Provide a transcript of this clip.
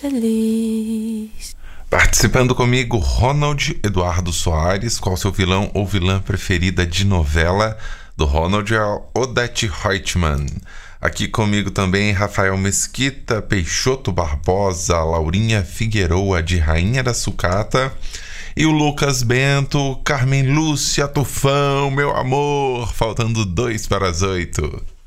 feliz. Participando comigo, Ronald Eduardo Soares. Qual seu vilão ou vilã preferida de novela? Do Ronald é a Odete Reutemann. Aqui comigo também Rafael Mesquita, Peixoto Barbosa, Laurinha Figueroa de Rainha da Sucata e o Lucas Bento, Carmen Lúcia Tufão, meu amor, faltando 2 para as 8.